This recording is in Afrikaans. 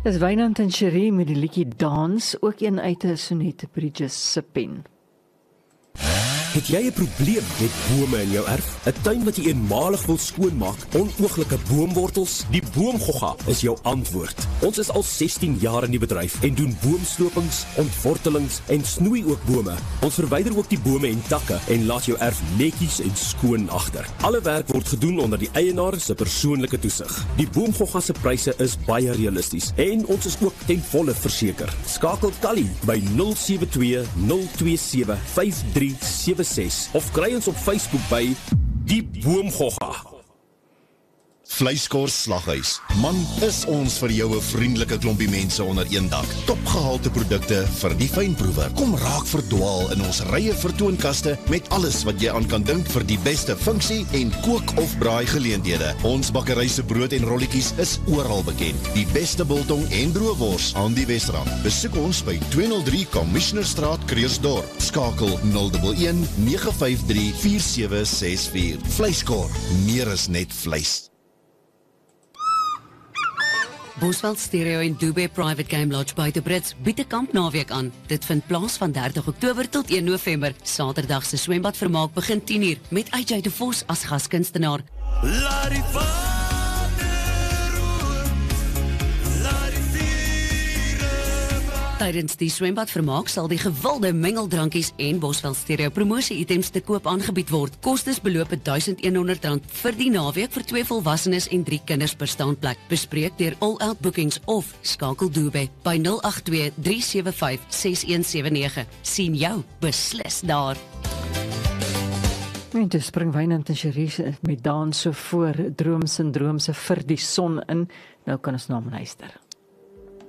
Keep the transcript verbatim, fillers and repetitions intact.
Dis Wynand en Cherie met die liedjie Dans, ook een uit 'n Sonette Bridges se pen. Het jy 'n probleem met bome in jou erf? 'n Tuin wat jy eenmalig wil skoonmaak, onooglike boomwortels? Die Boomgogga is jou antwoord. Ons is al sestien jaar in die bedryf en doen boomslopings, ontwortelings en snoei ook bome. Ons verwyder ook die bome en takke en laat jou erf netjies en skoon agter. Alle werk word gedoen onder die eienaar se persoonlike toesig. Die Boomgogga se pryse is baie realisties en ons is ook ten volle verseker. Skakel Tally by nul sewe twee nul twee sewe vyf drie sewe ses of kry ons op Facebook by Die Boomgogga. Vleiskors Slaghuis. Man, is ons vir jou 'n vriendelike klompie mense onder een dak. Topgehalte produkte vir die fynproewer. Kom raak verdwaal in ons rye vertoonkaste met alles wat jy aan kan dink vir die beste funksie en kook of braai geleenthede. Ons bakkery se brood en rolletjies is oral bekend. Die beste biltong en droëwors aan die Wesrand. Besoek ons by tweehonderd drie Commissionerstraat, Kreersdorp. Skakel nul een een nege vyf drie vier sewe ses vier. Vleiskor, meer is net vleis. Bosveld Stereo en Dube Private Game Lodge buite Brits bied 'n kampnaweek aan. Dit vind plaas van dertig Oktober tot een November. Saterdag se swembadvermaak begin tien uur met A J de Vos as gaskunstenaar. Tydens die swembadvermaak sal die gewilde mengeldrankies en Bosveld Stereo promosie-items te koop aangebied word. Kostes beloop duisend honderd rand vir die naweek vir twee volwassenes en drie kinders per staanplek. Bespreek deur All Out Bookings of skakel Dube by nul agt twee drie sewe vyf ses een sewe nege. Sien jou beslis daar. En toe spring Wynand en Cherie met Dans so voor droomsindroomse vir die son in. Nou kan ons na hom luister.